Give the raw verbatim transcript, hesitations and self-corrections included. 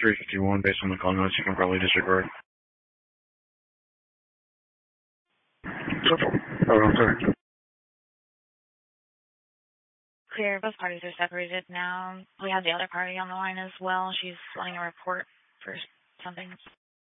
three fifty-one, based on the call notes, you can probably disregard. Oh, I'm sorry. Clear, both parties are separated now. We have the other party on the line as well. She's wanting a report for something.